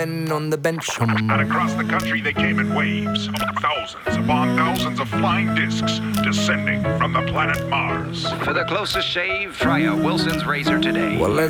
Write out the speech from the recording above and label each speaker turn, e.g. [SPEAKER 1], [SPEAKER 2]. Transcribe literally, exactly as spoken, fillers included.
[SPEAKER 1] on the bench.
[SPEAKER 2] And across the country they came in waves, thousands upon thousands of flying discs descending from the planet Mars.
[SPEAKER 3] For the closest shave, try a Wilson's razor today.
[SPEAKER 1] Well, let's